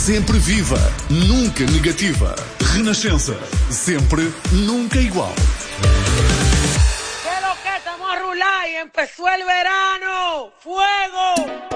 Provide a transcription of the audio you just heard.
sempre viva, nunca negativa. Renascença, sempre, nunca igual. ¿Qué es lo que estamos a rular y empezó el verano? ¡Fuego!